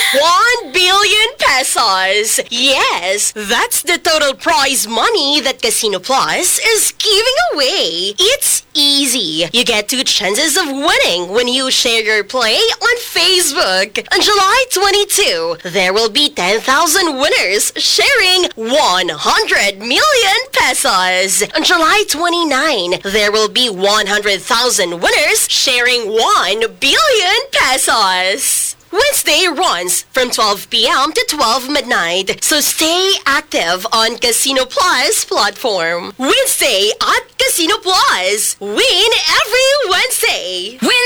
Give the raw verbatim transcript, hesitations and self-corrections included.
one billion pesos. Yes, that's the total prize money that Casino Plus is giving away. It's easy. You get two chances of winning when you share your play on Facebook. On July twenty-second, there will be ten thousand winners sharing one hundred million pesos. On July twenty-ninth, there will be one hundred thousand winners sharing one billion pesos. Wednesday runs from twelve p.m. to twelve midnight, so stay active on Casino Plus platform. Wednesday at Casino Plus. Win every Wednesday. Win